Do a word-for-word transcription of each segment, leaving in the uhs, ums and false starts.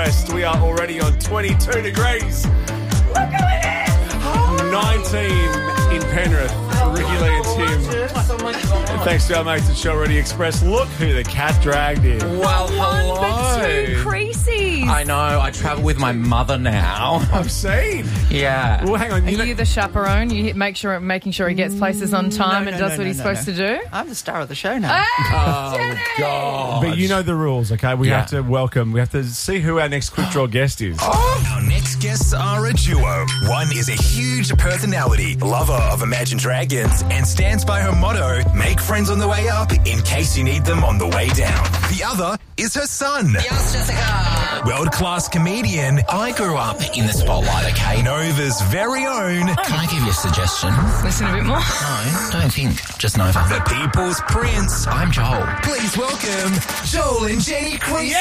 West. We are already on twenty-two degrees. Look at it! nineteen in Penrith. Ricky Lee and Tim. And thanks to our mates at Show Ready Express. Look who the cat dragged in. Well, hello. One for two Creases. I know. I travel with my mother now. I've seen. Yeah. Well, hang on. Are You know, you the chaperone? You hit- make sure, making sure he gets places on time No, and no, does no, what no, he's no, supposed no. to do? I'm the star of the show now. Oh, God. but you know the rules, okay? We Yeah. have to welcome, we have to see who our next quick draw guest is. Our next guests are a duo. One is a huge personality, lover of Imagine Dragons, and stands by her motto, make friends on the way up in case you need them on the way down. The other is her son. Yes, Jessica. World-class comedian. I grew up in the spotlight, okay? Nova's very own. Can I give you a suggestion? Listen a bit more. No, don't think. Just Nova. The People's Prince. I'm Joel. Please welcome Joel and Jenny Creasley.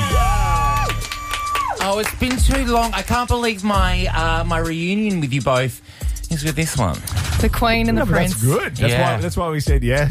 Oh, it's been too long. I can't believe my uh, my reunion with you both is with this one. The Queen and No, the but Prince. that's good. That's, Yeah. why, that's why we said yes.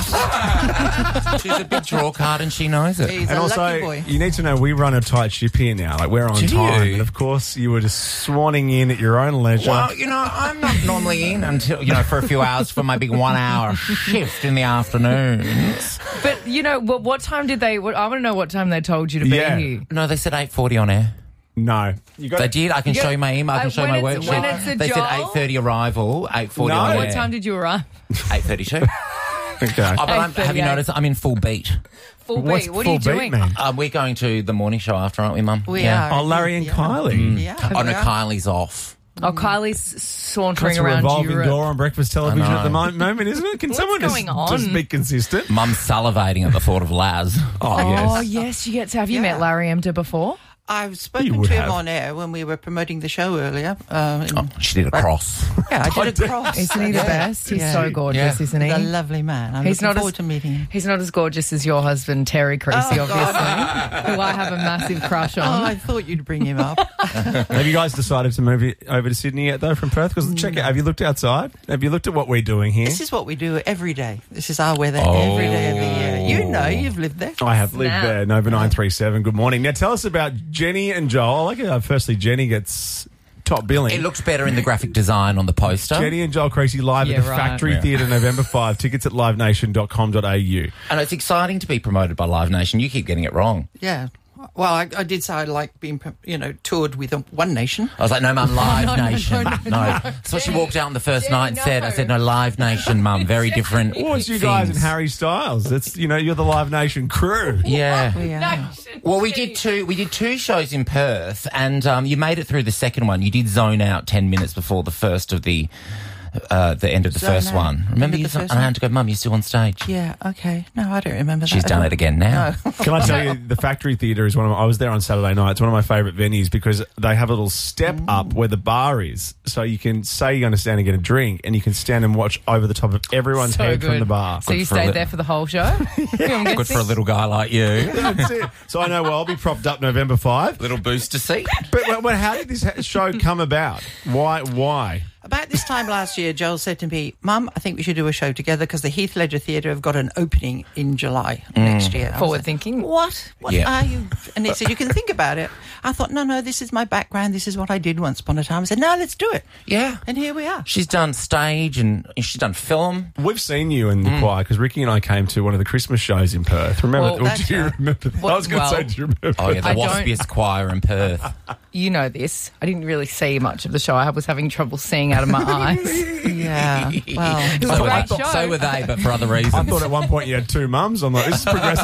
She's a big draw card and she knows it. He's And a also, lucky boy. you need to know we run a tight ship here now. Like, we're on Do time. you? And, of course, you were just swanning in at your own leisure. Well, you know, I'm not normally in until, you know, for a few hours for my big one-hour shift in the afternoons. But, you know, what, what time did they... What, I want to know what time they told you to be Yeah. here. No, they said eight forty on air. no. You got They did. I can You show got- you my email. I can Uh, show you when my it's- worksheet. when it's a they said Joel- eight thirty arrival, eight forty No. on What air. time did you arrive? eight thirty-two. Okay. Oh, but I'm, have you eight thirty-eight. noticed I'm in full beat? Full What's beat. What full are you beat doing? mean? Uh, we're going to the morning show after, aren't we, Mum? We yeah. are. Oh, Larry and Yeah. Kylie. Yeah. Oh, no, we are. Kylie's off. Oh, Kylie's sauntering That's a around revolving Europe. door on breakfast television I know. at the mo- moment, isn't it? Can What's someone just, going on? just be consistent? Mum's salivating at the thought of Laz. Oh, Oh, yes. yes, you get to... Have you Yeah. met Larry Emder before? I've You spoken would to him have. on air when we were promoting the show earlier. Uh, in- Oh, she did a cross. yeah, I did a cross. Isn't he the Yeah. best? He's Yeah. so gorgeous, Yeah. isn't he? He's a lovely man. I'm He's looking not forward as- to meeting him. He's not as gorgeous as your husband, Terry Creasy, Oh, God. obviously, who I have a massive crush Oh, on. I thought you'd bring him up. Have you guys decided to move it over to Sydney yet, though, from Perth? Because check it. Have you looked outside? Have you looked at what we're doing here? This is what we do every day. This is our weather Oh. every day of the year. You know, you've lived there. I have lived Snap. there. Nova nine three seven. Good morning. Now tell us about Jenny and Joel. I like it. Uh, firstly, Jenny gets top billing. It looks better in the graphic design on the poster. Jenny and Joel Creasy live Yeah, at the right. Factory Yeah. Theatre November fifth. Tickets at live nation dot com dot a u. And it's exciting to be promoted by Live Nation. You keep getting it wrong. Yeah. Well, I, I did say I like being, you know, toured with um, One Nation. I was like, no, Mum, Live no, no, Nation. no, No, no. So she walked out on the first Jenny, night and said, I no. said, no, Live Nation, Mum. Very different Well, it's you guys and things. Harry Styles. It's, you know, you're the Live Nation crew. Yeah. Yeah. Well, we did two. We did two shows in Perth, and um, you made it through the second one. You did zone out ten minutes before the first of the, uh, the end of the Zone first out. one. End Remember, of you? the first And I one? had to go, Mum. You're still on stage. Yeah, okay. No, I don't remember that. She's at done all. it again now. No. Can I tell you, the Factory Theatre is one of my, I was there on Saturday night. It's one of my favourite venues because they have a little step up where the bar is. So you can say you're going to stand and get a drink and you can stand and watch over the top of everyone's So head good. from the bar. So you for a stayed li- there for the whole show? I'm Good for a little guy like you. That's it. So I know, well, I'll be propped up November fifth. Little booster seat. But, but, but how did this ha- show come about? Why? Why? About this time last year, Joel said to me, Mum, I think we should do a show together because the Heath Ledger Theatre have got an opening in July next year. I was Forward like, thinking. What? What Yeah. are you? And he said, you can think about it. I thought, no, no, this is my background. This is what I did once upon a time. I said, no, let's do it. Yeah. And here we are. She's done stage and she's done film. We've seen you in the choir because Ricky and I came to one of the Christmas shows in Perth. Remember? Well, or that's do you right. remember? That? Well, I was going to well- say, do you remember? Oh, yeah, the I don't- waspiest choir in Perth. You know this. I didn't really see much of the show. I was having trouble seeing out of my eyes. Yeah. Well, It was So a were, great they, show. so were they, but for other reasons. I thought at one point you had two mums. I'm like, this is progressive.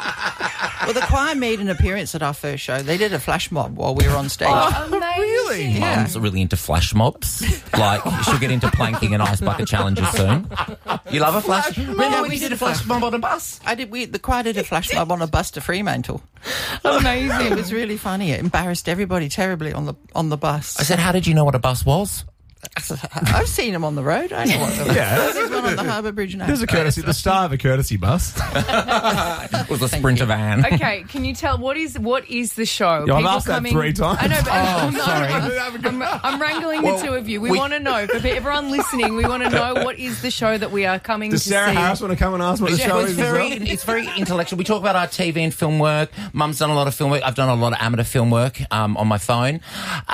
well, the choir made an appearance at our first show. They did a flash mob while we were on stage. Amazing. Mum's really into flash mobs. Like, she'll get into planking and ice bucket challenges soon. You love a flash? Remember Yeah, when we you did did a a flash flash- mob on a bus? I did. We the choir did a flash mob on a bus to Fremantle. It Amazing. was really funny. It embarrassed everybody terribly on the on the bus. I said, how did you know what a bus was? I've seen them on the road. I know what they're Yeah. This is one one on the Harbour Bridge now. There's a courtesy, the star of a courtesy bus. It was a Sprinter van. Okay, can you tell what is what is the show? Yeah, I've People asked that three times. I know, but I'm, Oh, sorry. I'm, I'm, I'm wrangling Well, the two of you. We, we- want to know, for everyone listening, we want to know what is the show that we are coming Does to Sarah see. Harris want to come and ask what the Yeah, show it's is? as very, well? it's very intellectual. We talk about our T V and film work. Mum's done a lot of film work. I've done a lot of amateur film work um, on my phone.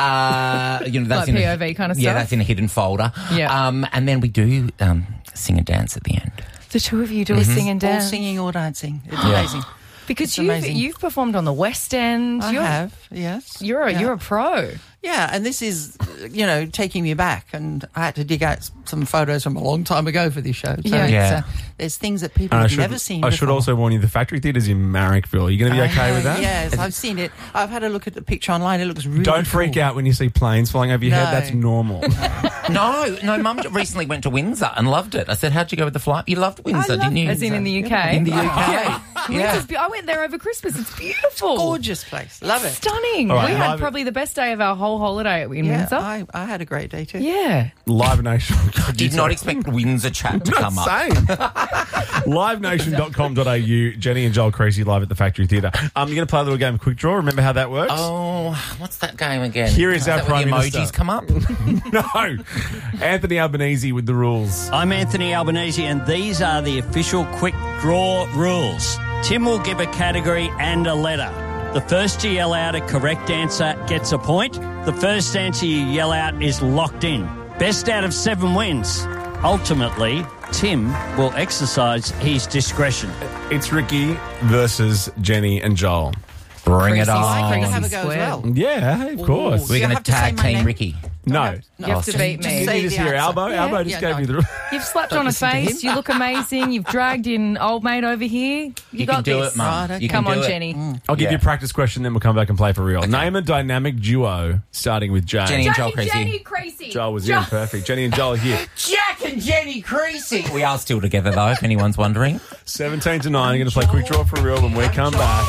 Uh, you know, that's Like in P a, O V kind of Yeah, stuff? that's in a hidden folder. Yeah. Um, and then we do um, sing and dance at the end. The two of you do a sing and All dance. singing or dancing. It's amazing. Because It's you've, amazing. you've performed on the West End. I you're, have, yes. You're a, Yeah. you're a pro. Yeah, and this is, you know, taking me back, and I had to dig out s- some photos from a long time ago for this show. So Yeah. it's, Yeah. Uh, there's things that people And I have should, never seen I should before. also warn you, the Factory Theatre's in Marrickville. Are you going to be I okay know, with that? Yes, I've seen it. I've had a look at the picture online. It looks really Don't freak cool. out when you see planes flying over your No. head. That's normal. No, no, Mum recently went to Windsor and loved it. I said, how'd you go with the flight? You loved Windsor, love didn't you? As in in the U K. In the U K. Yeah. Yeah. Windsor's be- I went there over Christmas. It's beautiful. Gorgeous place. Love it. Stunning. All right, we had live- probably the best day of our whole holiday in Yeah, Windsor. I, I had a great day too. yeah. Live Nation. Did not expect Windsor chat to come up. Same. live nation dot com dot a u. Jenny and Joel Creasy live at the Factory Theatre. Um, you're going to play a little game of Quick Draw. Remember how that works? Oh, what's that game again? Here is our that where Prime the emojis Minister. come up? No. Anthony Albanese with the rules. I'm Anthony Albanese, and these are the official Quick Draw rules. Tim will give a category and a letter. The first to yell out a correct answer gets a point. The first answer you yell out is locked in. Best out of seven wins. Ultimately, Tim will exercise his discretion. It's Ricky versus Jenny and Joel. Bring it Creasy I on. can Crazy have a go as square. well. Yeah, hey, of course. Do We're you going have to to say tag my team name? Ricky. No. You have to just- beat just me. say You just the hear answer. Albo. Yeah. Albo just Yeah, gave no. you the... You've slapped Don't on a listen to face. him. You look amazing. You've dragged in old mate over here. You, You got can do this. it, Mum. Right, okay. You can Come do on, it. Jenny. I'll give Yeah. you a practice question, then we'll come back and play for real. Name a dynamic duo, starting with Jay. Jenny and Joel Creasy. Jenny Creasy. Joel was Jo- in, perfect. Jenny and Joel are here. Jack and Jenny Creasy. We are still together, though, if anyone's wondering. seventeen to nine, you're going to play Quick Draw for real when we come back.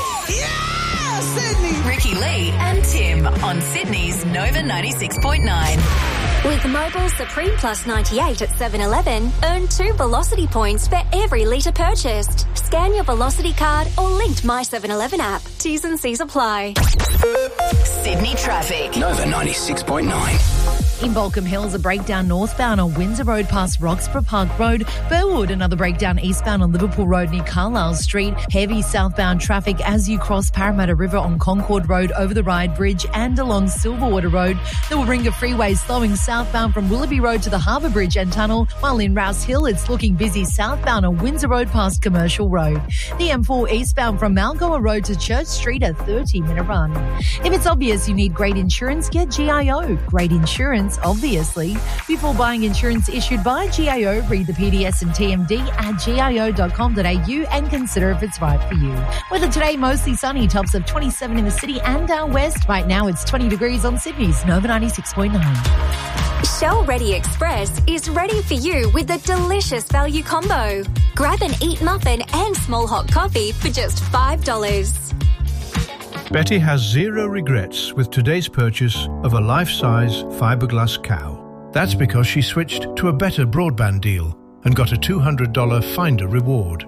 Ricky Lee and Tim on Sydney's Nova ninety-six point nine. With Mobile Supreme Plus ninety-eight at seven eleven, earn two Velocity points for every litre purchased. Scan your Velocity card or linked My seven eleven app. T's and C's apply. Sydney traffic. Nova ninety-six point nine. In Balcombe Hills, a breakdown northbound on Windsor Road past Roxburgh Park Road. Burwood, another breakdown eastbound on Liverpool Road near Carlisle Street. Heavy southbound traffic as you cross Parramatta River on Concord Road over the Ryde Bridge and along Silverwater Road. The Warringah Freeway slowing southbound from Willoughby Road to the Harbour Bridge and Tunnel, while in Rouse Hill it's looking busy southbound on Windsor Road past Commercial Road. The M four eastbound from Malgoa Road to Church Street, a thirty minute run. If it's obvious you need great insurance, get G I O. Great insurance, obviously. Before buying insurance issued by G I O, read the P D S and T M D at G I O dot com dot A U and consider if it's right for you. Weather today, mostly sunny, tops of twenty-seven in the city and out west. Right now it's twenty degrees on Sydney's Nova ninety-six point nine. Shell Ready Express is ready for you with a delicious value combo. Grab an Eat muffin and small hot coffee for just five dollars. Betty has zero regrets with today's purchase of a life-size fiberglass cow. That's because she switched to a better broadband deal and got a two hundred dollars Finder reward.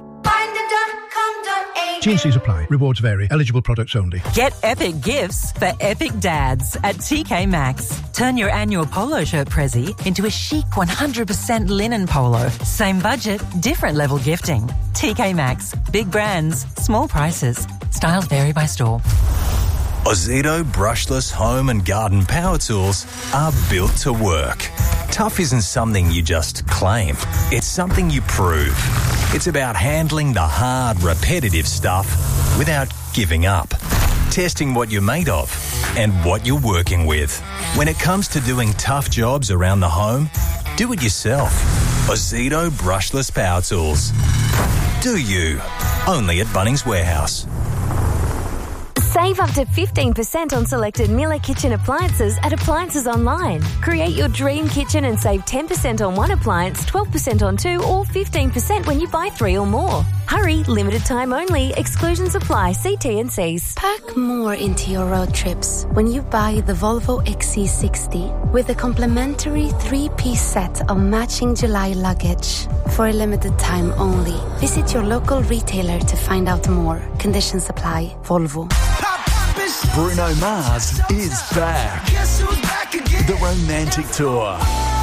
T and C's apply. Rewards vary. Eligible products only. Get epic gifts for epic dads at T K Maxx. Turn your annual polo shirt prezi into a chic one hundred percent linen polo. Same budget, different level gifting. T K Maxx. Big brands, small prices. Styles vary by store. Ozito brushless home and garden power tools are built to work. Tough isn't something you just claim. It's something you prove. It's about handling the hard, repetitive stuff without giving up. Testing what you're made of and what you're working with. When it comes to doing tough jobs around the home, do it yourself. Ozito brushless power tools. Do you? Only at Bunnings Warehouse. Save up to fifteen percent on selected Miller kitchen appliances at Appliances Online. Create your dream kitchen and save ten percent on one appliance, twelve percent on two, or fifteen percent when you buy three or more. Hurry, limited time only. Exclusions apply. See T and Cs. Pack more into your road trips when you buy the Volvo X C sixty with a complimentary three-piece set of matching July luggage. For a limited time only. Visit your local retailer to find out more. Conditions apply. Volvo. Bruno Mars is back. The Romantic Tour.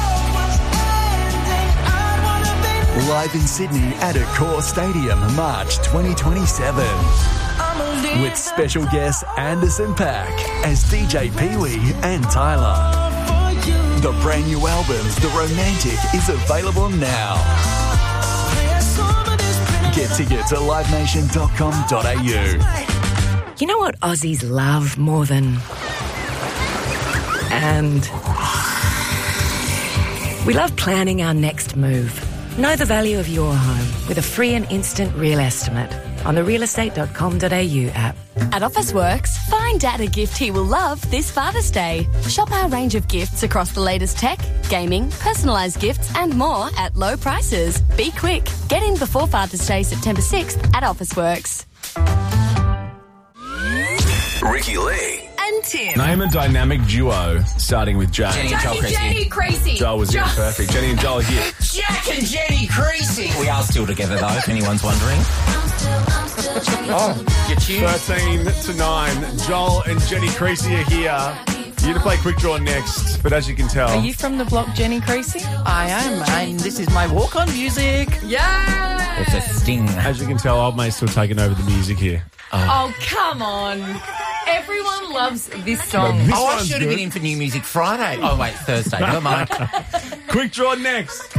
Live in Sydney at Accor Stadium, March twenty twenty-seven. With special guests Anderson .Paak as D J Pee-wee and Tyler. The brand new album, The Romantic, is available now. Get tickets at live nation dot com dot a u. You know what Aussies love more than... And... we love planning our next move. Know the value of your home with a free and instant real estimate on the real estate dot com dot a u app. At Officeworks, find Dad a gift he will love this Father's Day. Shop our range of gifts across the latest tech, gaming, personalised gifts and more at low prices. Be quick. Get in before Father's Day, September sixth at Officeworks. Ricky Lee. And Tim. Name a dynamic duo starting with Jane. Jenny and Joel Creasy. Jenny Creasy. Joel was here. Joel. Perfect. Jenny and Joel are here. Jack and Jenny Creasy. We are still together, though, if anyone's wondering. Oh, your tune. thirteen to nine. Joel and Jenny Creasy are here. You're going to play Quick Draw next, but as you can tell... Are you from the block, Jenny Creasy? I am, and this is my walk-on music. Yeah. It's a sting. As you can tell, old mate's still taking over the music here. Oh, come on. Everyone loves this song. This oh, I should have been in for New Music Friday. Oh, wait, Thursday. Never mind. Quick Draw next.